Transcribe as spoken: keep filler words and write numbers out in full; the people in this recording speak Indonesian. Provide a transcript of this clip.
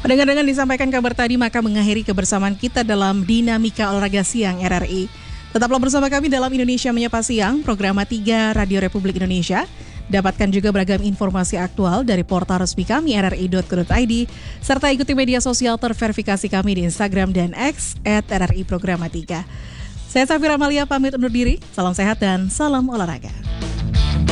Dengan-dengan disampaikan kabar tadi, maka mengakhiri kebersamaan kita dalam Dinamika Olahraga Siang R R I. Tetaplah bersama kami dalam Indonesia Menyapa Siang, program tiga Radio Republik Indonesia. Dapatkan juga beragam informasi aktual dari portal resmi kami r r i dot co dot i d, serta ikuti media sosial terverifikasi kami di Instagram dan X at R R I Programa tiga. Saya Safira Amalia pamit undur diri, salam sehat dan salam olahraga.